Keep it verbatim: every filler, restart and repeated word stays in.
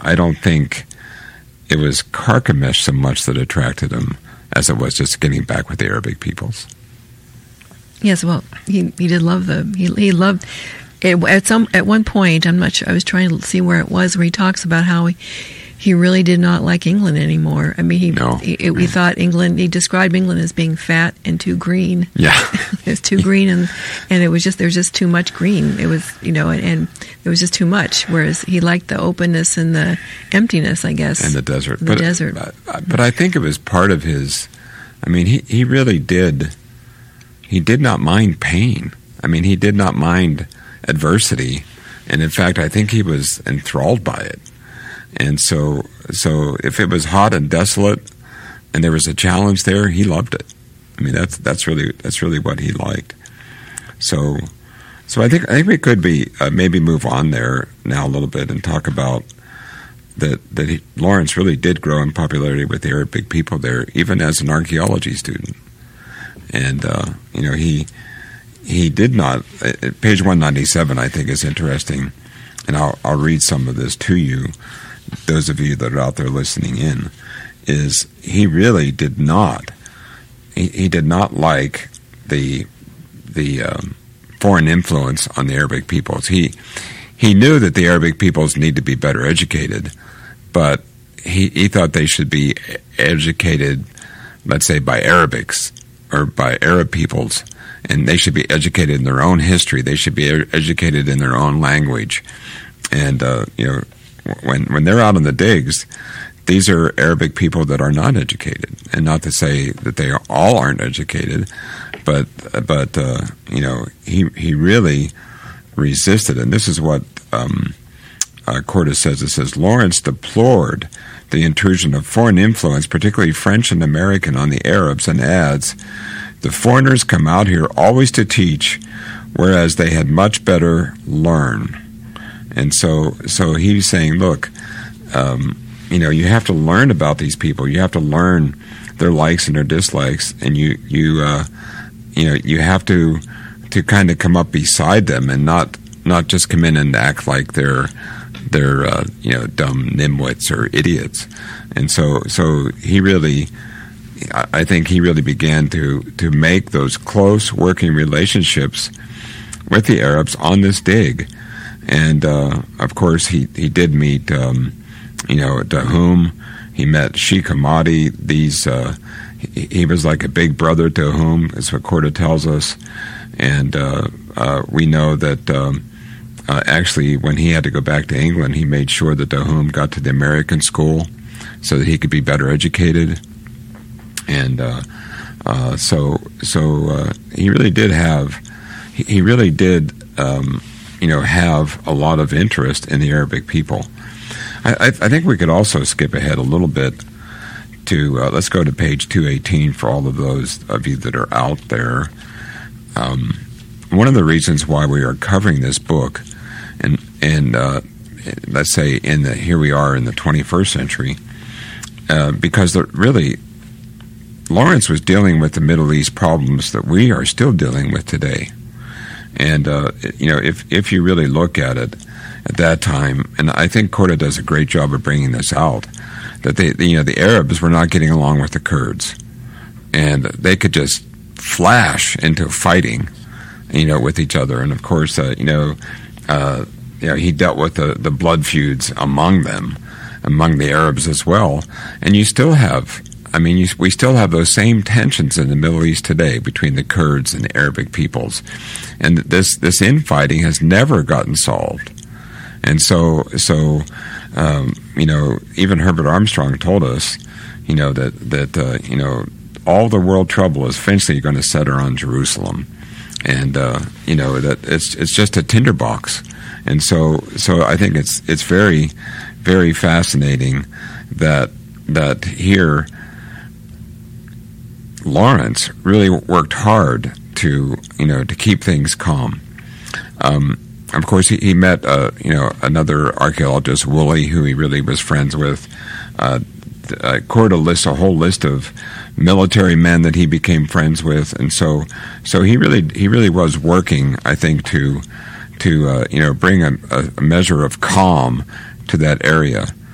I don't think it was Carchemish so much that attracted him as it was just getting back with the Arabic peoples. Yes, well, he he did love the he he loved it, at some at one point. I'm not sure. I was trying to see where it was where he talks about how he, he really did not like England anymore. I mean, he, no. he it, we thought England. He described England as being fat and too green. Yeah, it's too green, and and it was just there was just too much green. It was you know, and, and it was just too much. Whereas he liked the openness and the emptiness, I guess, and the desert. The but, desert. But, but I think it was part of his. I mean, he he really did. He did not mind pain. I mean, he did not mind adversity, and in fact, I think he was enthralled by it. And so, so if it was hot and desolate, and there was a challenge there, he loved it. I mean, that's that's really that's really what he liked. So, so I think I think we could be uh, maybe move on there now a little bit and talk about that that he, Lawrence really did grow in popularity with the Arabic people there, even as an archaeology student. And, uh, you know, he he did not, uh, page one ninety-seven I think is interesting, and I'll, I'll read some of this to you, those of you that are out there listening in, is he really did not, he, he did not like the the um, foreign influence on the Arabic peoples. He, he knew that the Arabic peoples need to be better educated, but he, he thought they should be educated, let's say, by Arabics, or by Arab peoples, and they should be educated in their own history. They should be educated in their own language. And, uh, you know, when when they're out on the digs, these are Arabic people that are not educated. And not to say that they all aren't educated, but, but uh, you know, he, he really resisted. And this is what um, uh, Cordes says. It says, Lawrence deplored the intrusion of foreign influence, particularly French and American, on the Arabs, and adds, the foreigners come out here always to teach, whereas they had much better learn. And so so he's saying, look, um, you know, you have to learn about these people. You have to learn their likes and their dislikes, and you you uh, you know you have to to kind of come up beside them and not not just come in and act like they're they're uh, you know dumb nimwits or idiots. And so so he really, I think he really began to to make those close working relationships with the Arabs on this dig. And uh, of course he he did meet um, you know Dahum. He met Sheikh Hamadi. These uh, he, he was like a big brother to Dahum, is what Cordes tells us. And uh, uh, we know that. Um, Uh, actually, when he had to go back to England, he made sure that Dahum got to the American school so that he could be better educated. And uh, uh, so, so uh, he really did have, he, he really did, um, you know, have a lot of interest in the Arabic people. I, I, I think we could also skip ahead a little bit to, uh, let's go to page two eighteen for all of those of you that are out there. Um, one of the reasons why we are covering this book, and and uh, let's say in the here we are in the twenty-first century, uh, because the, really Lawrence was dealing with the Middle East problems that we are still dealing with today. And uh, you know, if if you really look at it at that time, and I think Cordes does a great job of bringing this out, that they you know the Arabs were not getting along with the Kurds, and they could just flash into fighting, you know, with each other. And of course, uh, you know. Uh, you know, he dealt with the, the blood feuds among them, among the Arabs as well. And you still have, I mean, you, we still have those same tensions in the Middle East today between the Kurds and the Arabic peoples. And this, this infighting has never gotten solved. And so, so um, you know, even Herbert Armstrong told us, you know, that, that uh, you know, all the world trouble is eventually going to center on Jerusalem. And uh, you know that it's it's just a tinderbox, and so so I think it's it's very very fascinating that that here Lawrence really worked hard to you know to keep things calm. Um, of course, he, he met uh, you know another archaeologist, Woolley, who he really was friends with. Uh, uh, Cordes lists a whole list of military men that he became friends with, and so so he really he really was working, I think, to to uh, you know bring a, a measure of calm to that area.